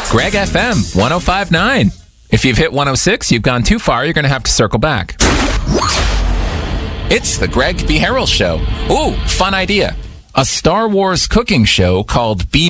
Greg FM 105.9. If you've hit 106, you've gone too far. You're going to have to circle back. It's the Greg B. Harrell Show. Ooh, fun idea. A Star Wars cooking show called B.